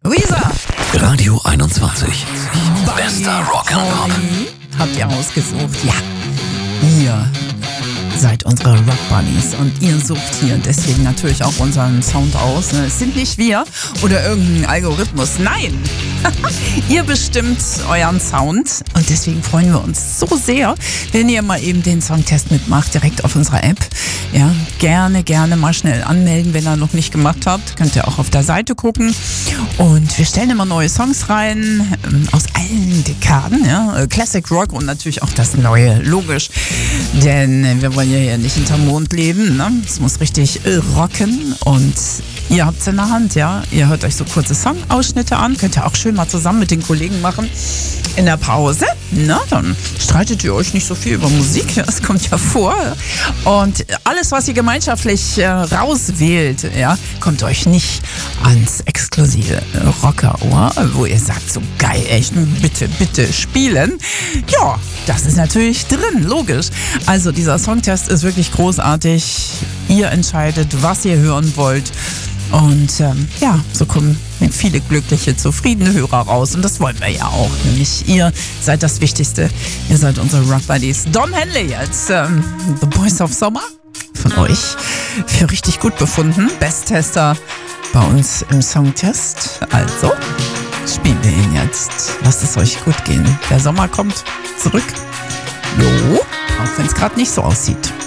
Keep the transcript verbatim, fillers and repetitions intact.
Luisa! Radio einundzwanzig. Bester Rock'n'Pop. Habt ihr ausgesucht? Ja. Ihr seid unsere Rock Bunnies und ihr sucht hier deswegen natürlich auch unseren Sound aus. Es sind nicht wir oder irgendein Algorithmus. Nein! Ihr bestimmt euren Sound und deswegen freuen wir uns so sehr, wenn ihr mal eben den Songtest mitmacht, direkt auf unserer App. Ja, gerne, gerne mal schnell anmelden, wenn ihr noch nicht gemacht habt. Könnt ihr auch auf der Seite gucken. Und wir stellen immer neue Songs rein, ähm, aus allen Dekaden, ja. Classic Rock und natürlich auch das Neue, logisch. Denn äh, wir wollen ja hier nicht hinterm Mond leben, ne? Es muss richtig äh, rocken und ihr habt's in der Hand, ja. Ihr hört euch so kurze Songausschnitte an, könnt ihr auch schön mal zusammen mit den Kollegen machen in der Pause. Na, dann streitet ihr euch nicht so viel über Musik, das kommt ja vor. Und alles, was ihr gemeinschaftlich äh, rauswählt, ja, kommt euch nicht ans exklusive Rockerohr, wo ihr sagt, so geil, echt, bitte, bitte spielen. Ja, das ist natürlich drin, logisch. Also dieser Songtest ist wirklich großartig. Ihr entscheidet, was ihr hören wollt. Und ähm, ja, so kommen viele glückliche, zufriedene Hörer raus. Und das wollen wir ja auch. Nämlich ihr seid das Wichtigste. Ihr seid unsere Rock Buddies. Don Henley als ähm, The Boys of Summer von euch für richtig gut befunden. Besttester bei uns im Songtest. Also spielen wir ihn jetzt. Lasst es euch gut gehen. Der Sommer kommt zurück. Jo, auch wenn es gerade nicht so aussieht.